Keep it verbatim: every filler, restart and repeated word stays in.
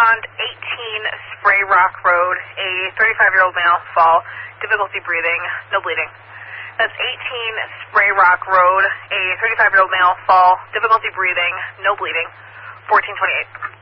respond eighteen Spray Rock Road, a thirty-five-year-old male, fall, difficulty breathing, no bleeding. That's eighteen Spray Rock Road, a thirty-five-year-old male, fall, difficulty breathing, no bleeding, fourteen twenty-eight.